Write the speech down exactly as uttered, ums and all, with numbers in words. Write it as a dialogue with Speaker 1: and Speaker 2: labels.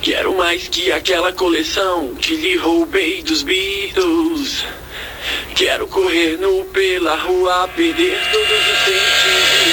Speaker 1: Quero mais que aquela coleção que lhe roubei dos Beatles. Quero correr nu pela rua, perder todos os sentidos.